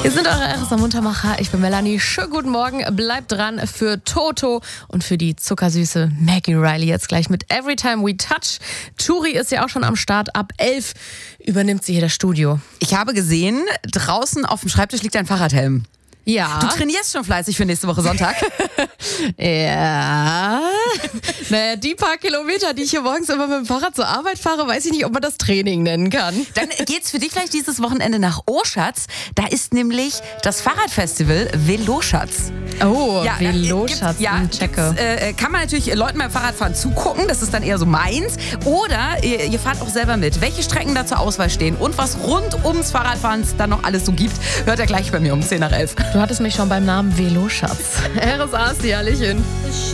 Wir sind eure RSA Muntermacher. Ich bin Melanie. Schönen guten Morgen. Bleibt dran für Toto und für die zuckersüße Maggie Riley jetzt gleich mit Every Time We Touch. Turi ist ja auch schon am Start. Ab 11 übernimmt sie hier das Studio. Ich habe gesehen, draußen auf dem Schreibtisch liegt ein Fahrradhelm. Ja. Du trainierst schon fleißig für nächste Woche Sonntag. Ja. Naja, die paar Kilometer, die ich hier morgens immer mit dem Fahrrad zur Arbeit fahre, weiß ich nicht, ob man das Training nennen kann. Dann geht's für dich vielleicht dieses Wochenende nach Oschatz. Da ist nämlich das Fahrradfestival Veloschatz. Oh, Ja, Veloschatz, checke. Kann man natürlich Leuten beim Fahrradfahren zugucken, das ist dann eher so meins. Oder ihr fahrt auch selber mit. Welche Strecken da zur Auswahl stehen und was rund ums Fahrradfahren dann noch alles so gibt, hört ihr gleich bei mir um 10 nach 11. Du hattest mich schon beim Namen Veloschatz. RSA ist die Hallöchen.